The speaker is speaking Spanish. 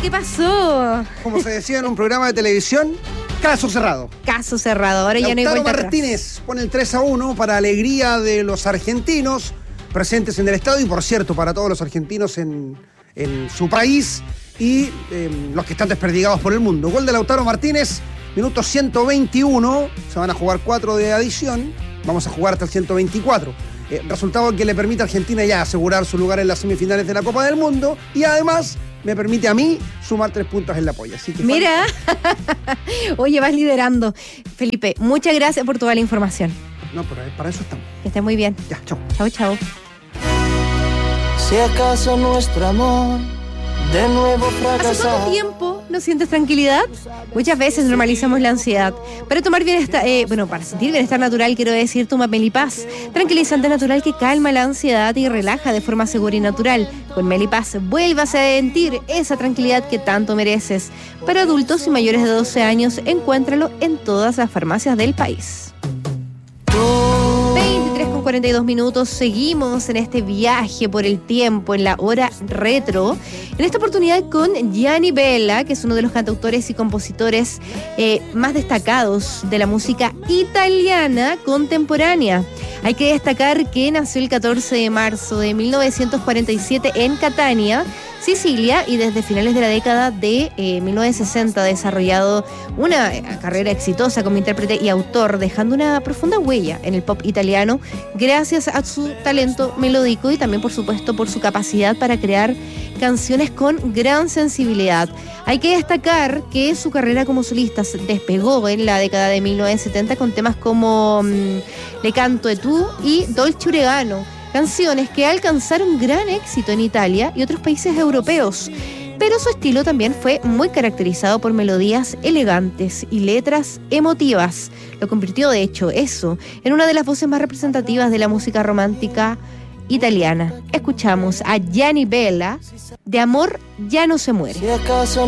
¿Qué pasó? Como se decía en un programa de televisión, caso cerrado. Caso cerrado, ahora ya no hay vuelta atrás. Martínez pone el 3-1 para alegría de los argentinos presentes en el estadio y, por cierto, para todos los argentinos en su país y los que están desperdigados por el mundo. Gol de Lautaro Martínez, minuto 121. Se van a jugar 4 de adición. Vamos a jugar hasta el 124. Resultado que le permite a Argentina ya asegurar su lugar en las semifinales de la Copa del Mundo y además me permite a mí sumar 3 puntos en la polla. Así que mira, oye, vas liderando. Felipe, muchas gracias por toda la información. No, pero para eso estamos. Que estés muy bien. Ya, chao. Chao, chao. Si acaso nuestro amor de nuevo fracasar. ¿Hace cuánto tiempo no sientes tranquilidad? Muchas veces normalizamos la ansiedad. Para tomar bienestar, para sentir bienestar natural, quiero decir, toma Melipaz. Tranquilizante natural que calma la ansiedad y relaja de forma segura y natural. Con Melipaz vuelvas a sentir esa tranquilidad que tanto mereces. Para adultos y mayores de 12 años, encuéntralo en todas las farmacias del país. 42 minutos, seguimos en este viaje por el tiempo, en la hora retro. En esta oportunidad con Gianni Bella, que es uno de los cantautores y compositores más destacados de la música italiana contemporánea. Hay que destacar que nació el 14 de marzo de 1947 en Catania, Sicilia, y desde finales de la década de 1960 ha desarrollado una carrera exitosa como intérprete y autor, dejando una profunda huella en el pop italiano gracias a su talento melódico y también, por supuesto, por su capacidad para crear canciones con gran sensibilidad. Hay que destacar que su carrera como solista se despegó en la década de 1970 con temas como Le canto e tu y Dolce Oregano, canciones que alcanzaron gran éxito en Italia y otros países europeos. Pero su estilo también fue muy caracterizado por melodías elegantes y letras emotivas. Lo convirtió, de hecho, eso en una de las voces más representativas de la música romántica italiana. Escuchamos a Gianni Bella, De amor ya no se muere. Si acaso